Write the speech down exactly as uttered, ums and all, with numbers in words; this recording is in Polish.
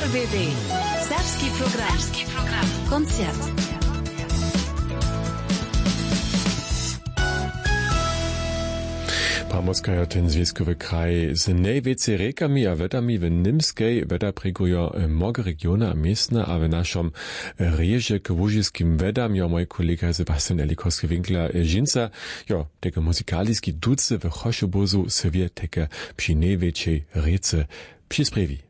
R B B. Serbski program. Serbski program. Koncert. Pomorska je ten związkowy kraj z najwięcej rekami a wedami w Nimskiej weda pregują mnogie regiony a miestna, a w naszym reje k łużiskim wedam jo mój kolega Sebastian Elikowski-Winkler Żinca, jo, tego muzykaliski duce w Choszobozu sobie teke przy największej rece przysprawi.